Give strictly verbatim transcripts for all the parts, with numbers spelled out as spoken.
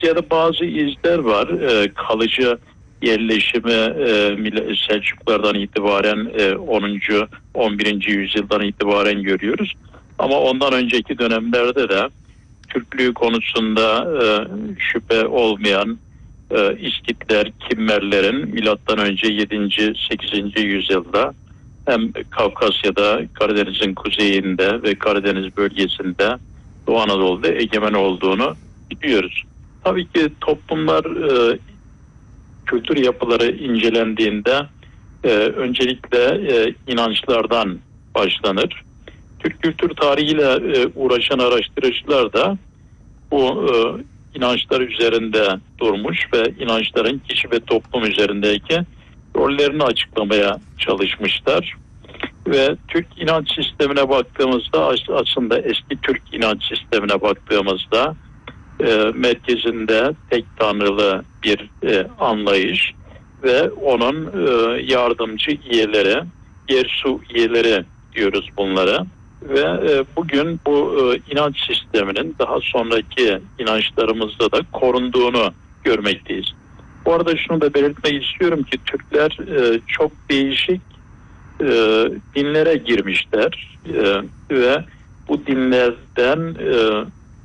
Trakya'da bazı izler var. E, kalıcı yerleşimi e, Selçuklulardan itibaren e, onuncu on birinci yüzyıldan itibaren görüyoruz. Ama ondan önceki dönemlerde de Türklüğü konusunda e, şüphe olmayan e, İskitler, Kimmerlerin milattan önce yedinci sekizinci yüzyılda hem Kafkasya'da, Karadeniz'in kuzeyinde ve Karadeniz bölgesinde, Doğu Anadolu'da egemen olduğunu biliyoruz. Tabii ki toplumlar, e, kültür yapıları incelendiğinde e, öncelikle e, inançlardan başlanır. Türk kültür tarihiyle e, uğraşan araştırıcılar da bu e, inançlar üzerinde durmuş ve inançların kişi ve toplum üzerindeki rollerini açıklamaya çalışmışlar. Ve Türk inanç sistemine baktığımızda, aslında eski Türk inanç sistemine baktığımızda e, merkezinde tek tanrılı bir e, anlayış ve onun e, yardımcı üyeleri, yersu üyeleri diyoruz bunlara. Ve e, bugün bu e, inanç sisteminin daha sonraki inançlarımızda da korunduğunu görmekteyiz. Bu arada şunu da belirtmek istiyorum ki Türkler e, çok değişik e, dinlere girmişler e, ve bu dinlerden e,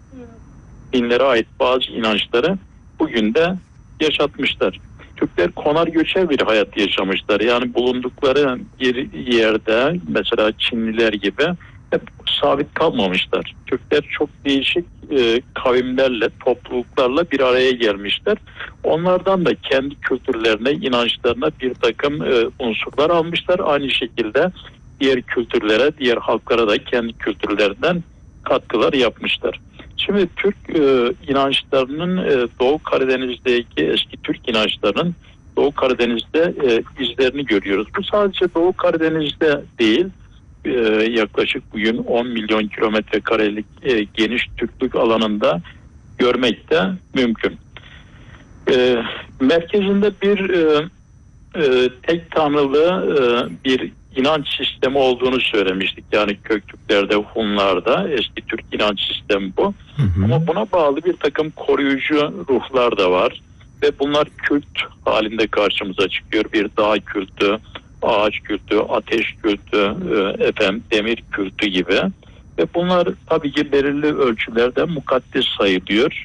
dinlere ait bazı inançları bugün de yaşatmışlar. Türkler konar göçer bir hayat yaşamışlar. Yani bulundukları bir yerde, mesela Çinliler gibi, hep sabit kalmamışlar. Türkler çok değişik e, kavimlerle, topluluklarla bir araya gelmişler. Onlardan da kendi kültürlerine, inançlarına bir takım e, unsurlar almışlar. Aynı şekilde diğer kültürlere, diğer halklara da kendi kültürlerinden katkılar yapmışlar. Şimdi Türk e, inançlarının e, Doğu Karadeniz'deki eski Türk inançlarının Doğu Karadeniz'de e, izlerini görüyoruz. Bu sadece Doğu Karadeniz'de değil, e, yaklaşık bugün on milyon kilometre karelik e, geniş Türklük alanında görmek de mümkün. E, merkezinde bir e, e, tek tanrılı e, bir inanç sistemi olduğunu söylemiştik. Yani Köktürklerde, Hunlarda eski Türk inanç sistemi bu. Hı hı. Ama buna bağlı bir takım koruyucu ruhlar da var. Ve bunlar kült halinde karşımıza çıkıyor. Bir dağ kültü, ağaç kültü, ateş kültü, e, efendim demir kültü gibi. Ve bunlar tabii ki belirli ölçülerde mukaddes sayılıyor.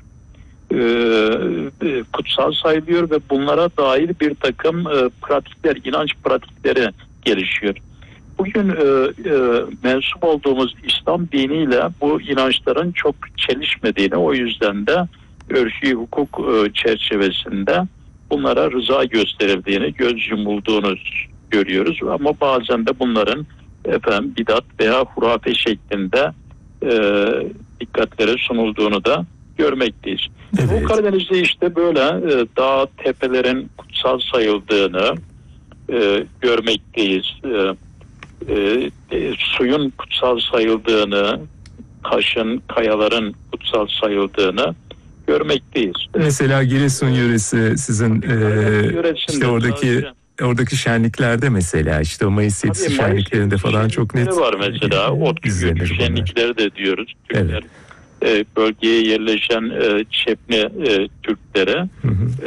E, kutsal sayılıyor ve bunlara dair bir takım e, pratikler, inanç pratikleri gelişiyor. Bugün e, e, mensup olduğumuz İslam diniyle bu inançların çok çelişmediğini, o yüzden de örfi hukuk e, çerçevesinde bunlara rıza gösterildiğini, göz yumulduğunu görüyoruz. Ama bazen de bunların efendim bidat veya hurafe şeklinde e, dikkatlere sunulduğunu da görmekteyiz. Evet. Bu Karadeniz'de işte böyle e, dağ, tepelerin kutsal sayıldığını e, görmekteyiz. E, e, e, suyun kutsal sayıldığını, taşın, kayaların kutsal sayıldığını görmekteyiz. Mesela Giresun yöresi sizin e, işte oradaki sadece, oradaki şenliklerde mesela işte o Mayıs yedisi şenliklerinde falan çok net var mesela. Ot küfür şenlikleri de diyoruz. Türkler. Evet. Bölgeye yerleşen e, Çepni e, Türklere hı hı.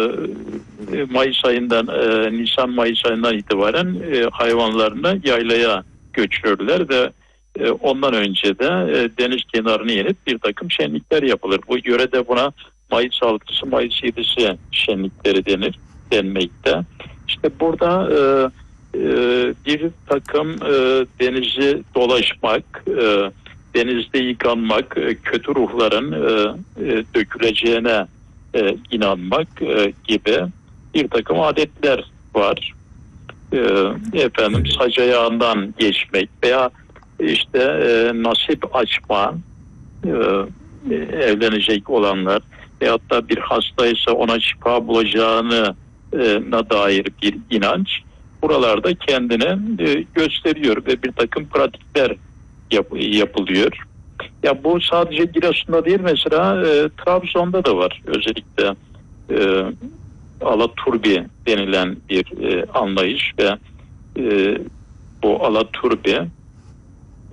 E, Mayıs ayından e, Nisan Mayıs ayından itibaren e, hayvanlarını yaylaya göçürürler ve e, ondan önce de e, deniz kenarına inip bir takım şenlikler yapılır. Bu yörede buna Mayıs altısı, Mayıs yedisi şenlikleri denir, denmekte. İşte burada e, e, bir takım e, denizi dolaşmak, e, denizde yıkanmak, kötü ruhların e, döküleceğine e, inanmak e, gibi bir takım adetler var. E, efendim sac ayağından geçmek veya işte e, nasip açma, e, evlenecek olanlar veyahut da bir hastaysa ona şifa bulacağına dair bir inanç buralarda kendini e, gösteriyor ve bir takım pratikler Yap, yapılıyor. Ya bu sadece Giresun'da değil, mesela e, Trabzon'da da var. Özellikle e, Alaturbi denilen bir e, anlayış ve e, bu Alaturbi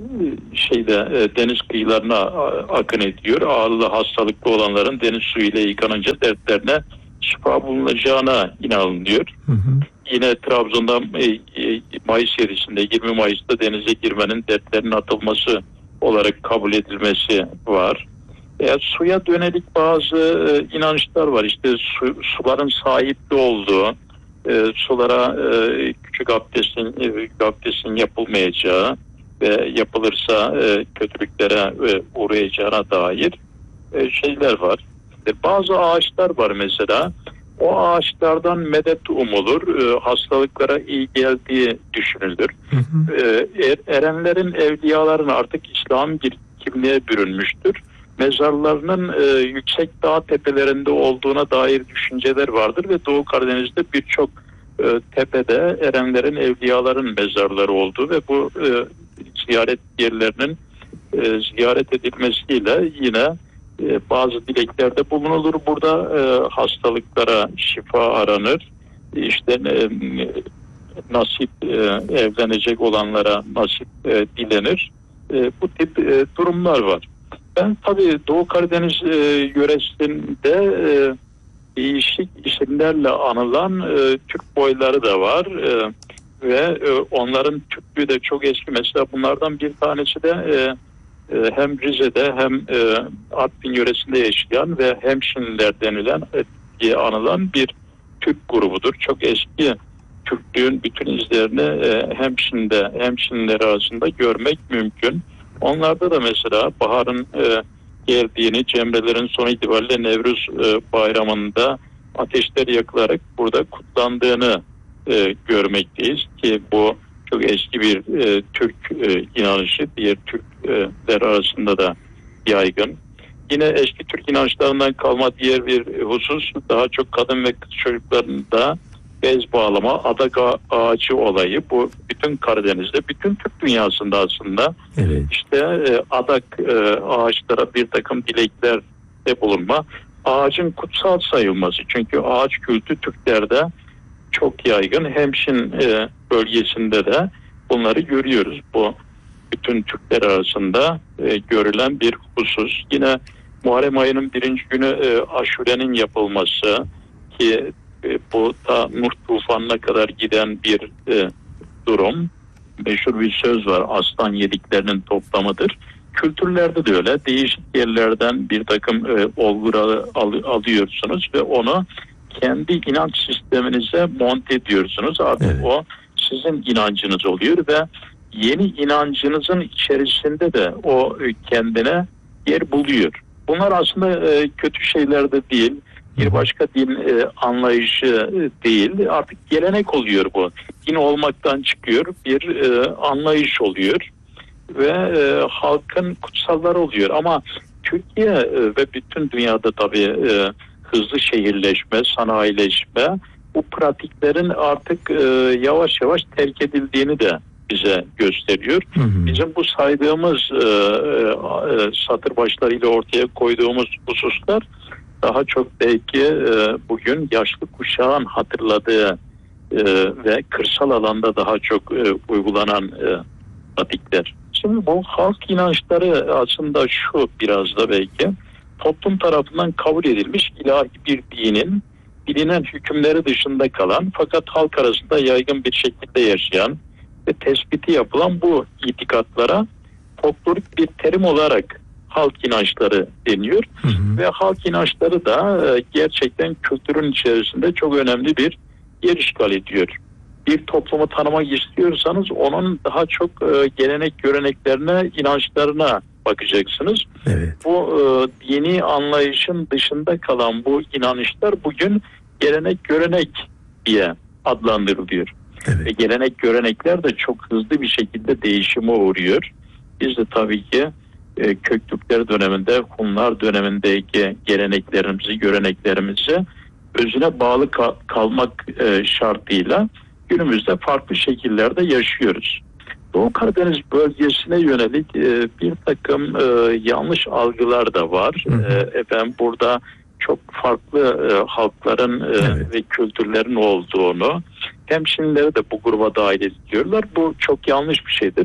şeyde e, deniz kıyılarına akın ediyor. Ağırlı hastalıklı olanların deniz suyuyla yıkanınca dertlerine şifa bulunacağına inanılıyor. Hı hı. Yine Trabzon'da e, e, Mayıs yedisinde yirmi Mayıs'ta denize girmenin dertlerinin atılması olarak kabul edilmesi var. E, suya dönelik bazı e, inançlar var. İşte su, suların sahipli olduğu, e, sulara e, küçük abdestin, e, abdestin yapılmayacağı ve yapılırsa e, kötülüklere e, uğrayacağına dair e, şeyler var. E, bazı ağaçlar var mesela. O ağaçlardan medet umulur, e, hastalıklara iyi geldiği düşünülür. Hı hı. E, er, erenlerin, evliyaların artık İslam bir kimliğe bürünmüştür. Mezarlarının e, yüksek dağ tepelerinde olduğuna dair düşünceler vardır ve Doğu Karadeniz'de birçok e, tepede erenlerin, evliyaların mezarları olduğu ve bu e, ziyaret yerlerinin e, ziyaret edilmesiyle yine e, bazı dileklerde bulunulur. Burada e, hastalıklara şifa aranır. İşte e, nasip e, evlenecek olanlara nasip e, dilenir. E, bu tip e, durumlar var. Ben tabii Doğu Karadeniz e, yöresinde e, değişik isimlerle anılan e, Türk boyları da var e, ve e, onların Türklüğü de çok eski. Mesela bunlardan bir tanesi de e, e, hem Rize'de hem e, Artvin yöresinde yaşayan ve Hemşinliler denilen e, diye anılan bir Türk grubudur. Çok eski Türklüğün bütün izlerini e, Hemşin'de, Hemşinliler arasında görmek mümkün. Onlarda da mesela baharın e, geldiğini, cemrelerin son itibariyle Nevruz e, bayramında ateşler yakılarak burada kutlandığını e, görmekteyiz ki bu çok eski bir e, Türk e, inanışı, diğer Türkler arasında da yaygın. Yine eski Türk inançlarından kalma diğer bir husus, daha çok kadın ve kız çocuklarında bez bağlama, adak ağacı olayı. Bu bütün Karadeniz'de, bütün Türk dünyasında aslında evet. işte e, adak e, ağaçlara bir takım dileklerde bulunma, ağacın kutsal sayılması. Çünkü ağaç kültü Türklerde çok yaygın. Hemşin e, bölgesinde de bunları görüyoruz. Bu bütün Türkler arasında e, görülen bir husus. Yine Muharrem ayının birinci günü e, aşurenin yapılması ki e, bu da Nuh tufanına kadar giden bir e, durum. Meşhur bir söz var, aslan yediklerinin toplamıdır. Kültürlerde de öyle. Değişik yerlerden bir takım e, olguları al, alıyorsunuz ve onu kendi inanç sisteminize monte ediyorsunuz. Artık evet. o sizin inancınız oluyor ve yeni inancınızın içerisinde de o kendine yer buluyor. Bunlar aslında e, kötü şeyler de değil. Bir başka din e, anlayışı değil. Artık gelenek oluyor bu. Din olmaktan çıkıyor. Bir e, anlayış oluyor. Ve e, halkın kutsalları oluyor. Ama Türkiye e, ve bütün dünyada tabii e, hızlı şehirleşme, sanayileşme bu pratiklerin artık e, yavaş yavaş terk edildiğini de bize gösteriyor. Hı hı. Bizim bu saydığımız e, e, satır başlarıyla ortaya koyduğumuz hususlar daha çok belki e, bugün yaşlı kuşağın hatırladığı e, ve kırsal alanda daha çok e, uygulanan e, pratikler. Şimdi bu halk inançları aslında şu biraz da belki toplum tarafından kabul edilmiş ilahi bir dinin bilinen hükümleri dışında kalan fakat halk arasında yaygın bir şekilde yaşayan ve tespiti yapılan bu itikatlara folklorik bir terim olarak halk inançları deniyor. Hı hı. Ve halk inançları da e, gerçekten kültürün içerisinde çok önemli bir yer işgal ediyor. Bir toplumu tanımak istiyorsanız onun daha çok e, gelenek göreneklerine, inançlarına bakacaksınız. Evet. Bu e, dini anlayışın dışında kalan bu inanışlar bugün gelenek görenek diye adlandırılıyor. Evet. Ve gelenek görenekler de çok hızlı bir şekilde değişime uğruyor. Biz de tabii ki e, Köktürkler döneminde, Hunlar dönemindeki geleneklerimizi, göreneklerimizi özüne bağlı kal- kalmak e, şartıyla günümüzde farklı şekillerde yaşıyoruz. Doğu Karadeniz bölgesine yönelik e, bir takım e, yanlış algılar da var. Hı hı. E, efendim burada çok farklı e, halkların e, evet. ve kültürlerin olduğunu, Hemşinlileri de bu gruba dahil ediyorlar. Bu çok yanlış bir şeydir.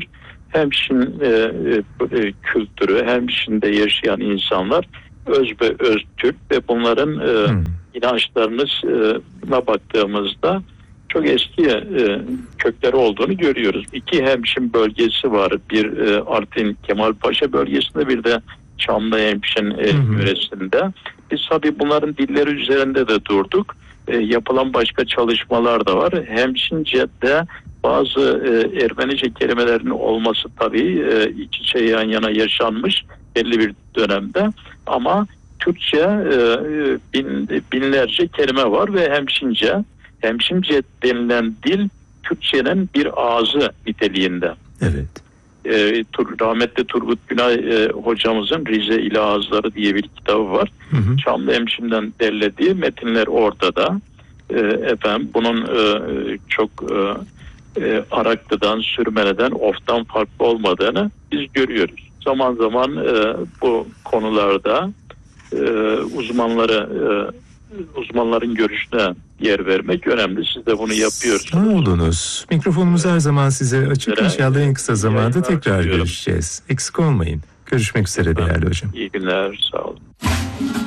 Hemşin e, e, kültürü, Hemşin'de yaşayan insanlar öz ve öz Türk ve bunların e, hmm. inançlarına baktığımızda çok eski e, kökleri olduğunu görüyoruz. İki Hemşin bölgesi var. Bir e, Artvin Kemalpaşa bölgesinde, bir de Çamlı Hemşin e, yöresinde. Biz tabii bunların dilleri üzerinde de durduk. E, yapılan başka çalışmalar da var. Hemşince'de bazı e, Ermenice kelimelerin olması tabii e, iç içe yan yana yaşanmış belli bir dönemde. Ama Türkçe e, bin, binlerce kelime var ve Hemşince, Hemşince denilen dil Türkçenin bir ağzı niteliğinde. Evet. E, tur, rahmetli Turgut Günay e, hocamızın Rize İli Ağızları diye bir kitabı var. Hı hı. Çamlı Hemşin'den derlediği metinler ortada. E, efendim bunun e, çok e, e, Araklı'dan, Sürmele'den, Of'tan farklı olmadığını biz görüyoruz. Zaman zaman e, bu konularda e, uzmanları e, uzmanların görüşüne yer vermek önemli. Siz de bunu yapıyorsunuz. Sağ olunuz. Mikrofonumuz her zaman size açık. İnşallah en kısa zamanda tekrar görüşeceğiz. Eksik olmayın. Görüşmek üzere değerli hocam. İyi günler. Sağ olun.